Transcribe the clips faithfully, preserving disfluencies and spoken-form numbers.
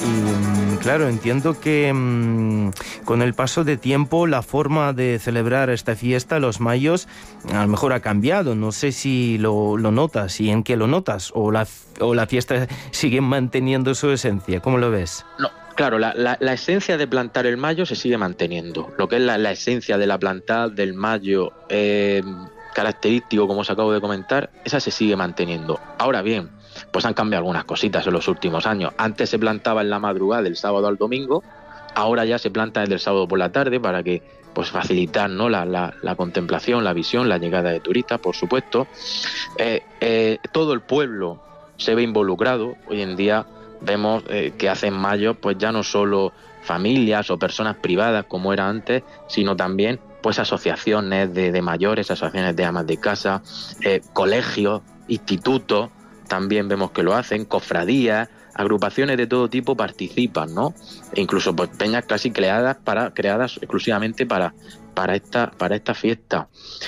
Y claro, entiendo que mmm, con el paso de tiempo la forma de celebrar esta fiesta, los mayos, a lo mejor ha cambiado. No sé si lo, lo notas y en qué lo notas, o la, o la fiesta sigue manteniendo su esencia. ¿Cómo lo ves? No, claro, la, la, la esencia de plantar el mayo se sigue manteniendo. Lo que es la, la esencia de la plantada del mayo eh, característico, como os acabo de comentar, esa se sigue manteniendo. Ahora bien, pues han cambiado algunas cositas en los últimos años. Antes se plantaba en la madrugada del sábado al domingo, ahora ya se planta desde el sábado por la tarde para que pues facilitar, ¿no?, la, la, la contemplación, la visión, la llegada de turistas, por supuesto. Eh, eh, todo el pueblo se ve involucrado. Hoy en día vemos eh, que hacen mayo pues ya no solo familias o personas privadas como era antes, sino también pues asociaciones de, de mayores, asociaciones de amas de casa, eh, colegios, institutos. También vemos que lo hacen, cofradías, agrupaciones de todo tipo participan, ¿no? E incluso pues peñas casi creadas para creadas exclusivamente para para esta para esta fiesta.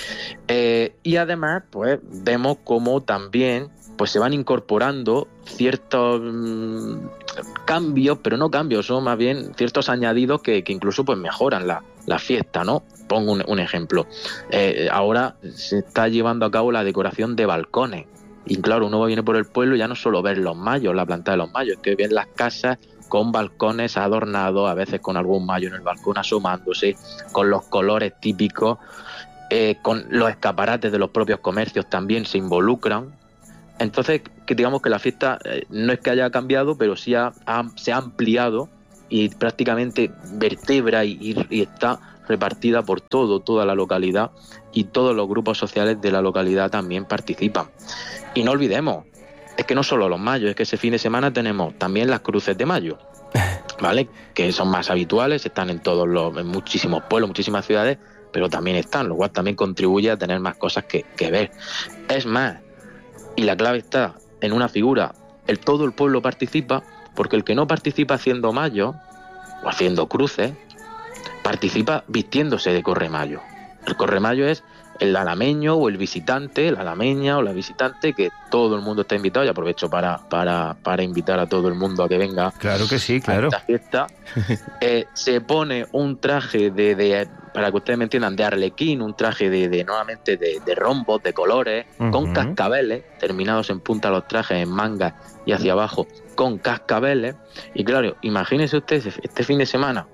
Eh, y además, pues vemos cómo también pues se van incorporando ciertos mmm, cambios, pero no cambios, son más bien ciertos añadidos que, que incluso pues mejoran la, la fiesta, ¿no? Pongo un, un ejemplo. Eh, ahora se está llevando a cabo la decoración de balcones. Y claro, uno viene por el pueblo y ya no solo ver los mayos, la planta de los mayos, es que ven las casas con balcones adornados, a veces con algún mayo en el balcón asomándose, con los colores típicos, eh, con los escaparates de los propios comercios también se involucran. Entonces, que digamos que la fiesta eh, no es que haya cambiado, pero sí ha, ha, se ha ampliado y prácticamente vertebra y, y, y está repartida por todo, toda la localidad, y todos los grupos sociales de la localidad también participan. Y no olvidemos, es que no solo los mayos, es que ese fin de semana tenemos también las cruces de mayo, ¿vale? Que son más habituales, están en todos los, en muchísimos pueblos, muchísimas ciudades, pero también están, lo cual también contribuye a tener más cosas que, que ver. Es más, y la clave está en una figura, el todo el pueblo participa, porque el que no participa haciendo mayo o haciendo cruces, participa vistiéndose de corremayo. El corremayo es el alameño o el visitante, la alameña o la visitante, que todo el mundo está invitado, y aprovecho para, para, para invitar a todo el mundo a que venga. Claro que sí, claro. A esta fiesta. eh, se pone un traje de, de, para que ustedes me entiendan, de arlequín, un traje de, de nuevamente de, de rombos, de colores, uh-huh, con cascabeles, terminados en punta los trajes, en mangas y hacia abajo, con cascabeles. Y claro, imagínense ustedes este fin de semana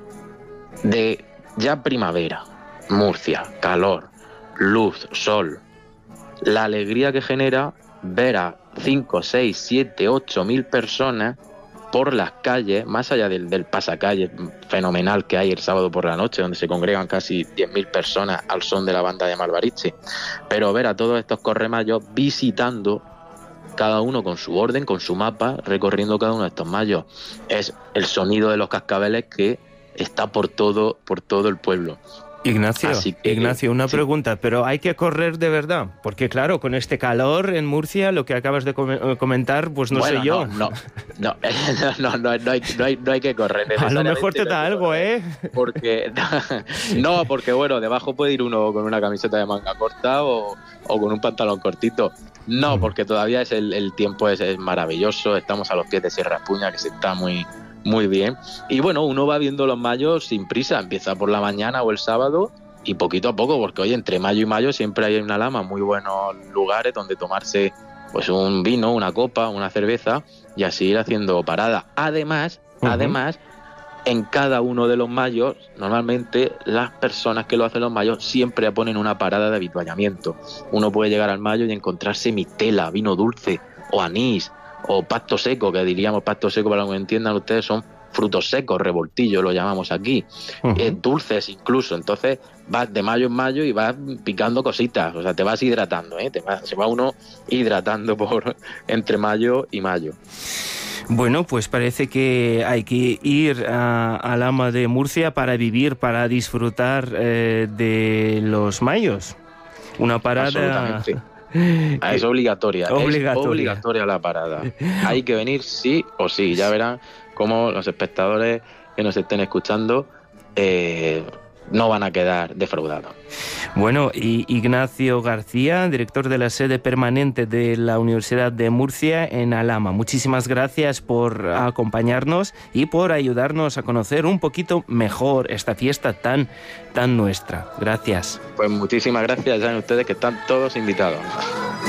de ya primavera, Murcia, calor, luz, sol, la alegría que genera ver a cinco, seis, siete, ocho mil personas por las calles, más allá del, del pasacalle fenomenal que hay el sábado por la noche, donde se congregan casi diez mil personas al son de la banda de Malvariche, pero ver a todos estos corremayos visitando, cada uno con su orden, con su mapa, recorriendo cada uno de estos mayos. Es el sonido de los cascabeles que está por todo, por todo el pueblo. Ignacio, que, Ignacio, una sí. pregunta, pero hay que correr de verdad, porque claro, con este calor en Murcia, lo que acabas de com- comentar, pues no bueno, sé yo. No, no, no, no, no, no, hay, no, hay, no hay que correr. A lo mejor te da algo, ¿eh? Porque, no, porque bueno, debajo puede ir uno con una camiseta de manga corta o, o con un pantalón cortito. No, porque todavía es el, el tiempo es, es maravilloso, estamos a los pies de Sierra Espuña, que se está muy... Muy bien. Y bueno, uno va viendo los mayos sin prisa, empieza por la mañana o el sábado y poquito a poco, porque hoy entre mayo y mayo siempre hay una lama, muy buenos lugares donde tomarse pues un vino, una copa, una cerveza y así ir haciendo parada. Además, uh-huh. además, en cada uno de los mayos, normalmente las personas que lo hacen los mayos siempre ponen una parada de avituallamiento. Uno puede llegar al mayo y encontrarse mistela, vino dulce o anís, o pasto seco, que diríamos pasto seco para que me entiendan ustedes, son frutos secos, revoltillo lo llamamos aquí, uh-huh. eh, dulces incluso. Entonces vas de mayo en mayo y vas picando cositas, o sea, te vas hidratando, ¿eh? te va, se va uno hidratando por entre mayo y mayo. Bueno, pues parece que hay que ir a, a Lama de Murcia para vivir, para disfrutar eh, de los mayos. Una parada... Absolutamente. Es obligatoria, obligatoria, es obligatoria la parada. Hay que venir sí o sí. Ya verán cómo los espectadores que nos estén escuchando eh, no van a quedar defraudados. Bueno, y Ignacio García, director de la sede permanente de la Universidad de Murcia en Alhama, muchísimas gracias por acompañarnos y por ayudarnos a conocer un poquito mejor esta fiesta tan, tan nuestra. Gracias. Pues muchísimas gracias, saben ustedes que están todos invitados.